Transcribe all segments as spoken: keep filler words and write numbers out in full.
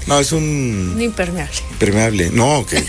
No, es un... Un impermeable. Impermeable. No, que...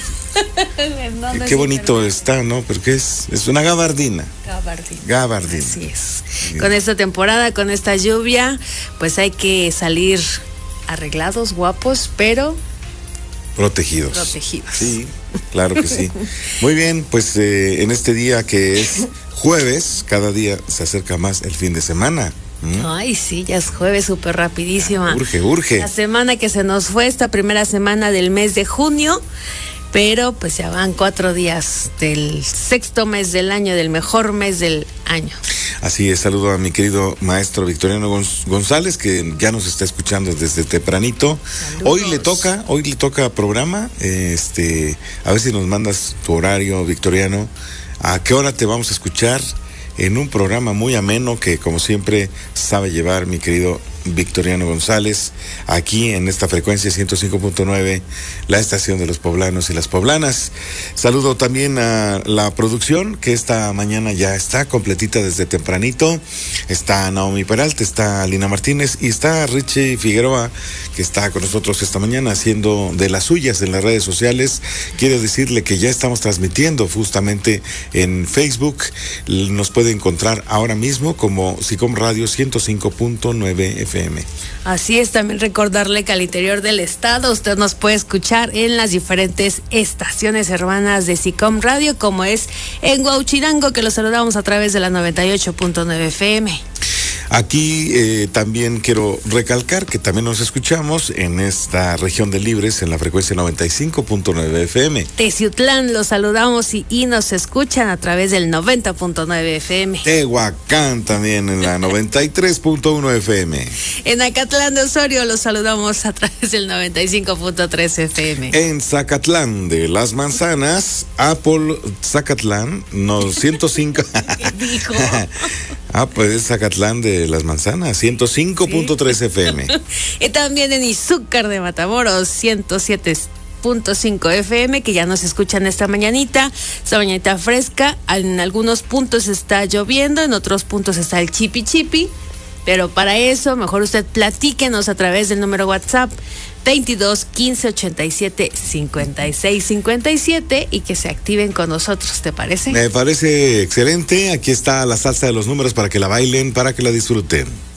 no, no qué bonito está, ¿no? Porque es, es una gabardina. Gabardina. Gabardina. Así es. Bien. Con esta temporada, con esta lluvia, pues hay que salir arreglados, guapos, pero... Protegidos. Protegidos. Sí, claro que sí. Muy bien, pues eh, en este día que es jueves, cada día se acerca más el fin de semana. ¿Mm? Ay, sí, ya es jueves, súper rapidísima. Urge, urge. La semana que se nos fue, esta primera semana del mes de junio, pero pues ya van cuatro días del sexto mes del año, del mejor mes del año. Así es, saludo a mi querido maestro Victoriano González, que ya nos está escuchando desde tempranito. Saludos. Hoy le toca, hoy le toca programa, este, a ver si nos mandas tu horario, Victoriano, a qué hora te vamos a escuchar en un programa muy ameno que como siempre sabe llevar mi querido Victoriano González, aquí en esta frecuencia ciento cinco punto nueve, la estación de los poblanos y las poblanas. Saludo también a la producción, que esta mañana ya está completita desde tempranito. Está Naomi Peralta, está Lina Martínez y está Richie Figueroa, que está con nosotros esta mañana haciendo de las suyas en las redes sociales. Quiero decirle que ya estamos transmitiendo justamente en Facebook. Nos puede encontrar ahora mismo como SICOM Radio ciento cinco punto nueve F M. Así es, también recordarle que al interior del estado usted nos puede escuchar en las diferentes estaciones hermanas de SICOM Radio, como es en Huauchirango, que los saludamos a través de la noventa y ocho punto nueve F M. Aquí eh, también quiero recalcar que también nos escuchamos en esta región de Libres en la frecuencia noventa y cinco punto nueve F M. Teciutlán, los saludamos y, y nos escuchan a través del noventa punto nueve F M. Tehuacán también en la noventa y tres punto uno F M. En Acatlán de Osorio los saludamos a través del noventa y cinco punto tres F M. En Zacatlán de las Manzanas, Apple Zacatlán, no, ciento cinco. ¿Qué dijo? Ah, pues es Zacatlán de las Manzanas, ciento cinco punto tres ¿Sí? F M. Y también en Izúcar de Matamoros, ciento siete punto cinco F M, que ya nos escuchan esta mañanita, esta mañanita fresca. En algunos puntos está lloviendo, en otros puntos está el chipi chipi, pero para eso mejor usted platíquenos a través del número WhatsApp veintidós quince ochenta y siete cincuenta y seis cincuenta y siete y que se activen con nosotros, ¿te parece? Me parece excelente. Aquí está la salsa de los números para que la bailen, para que la disfruten.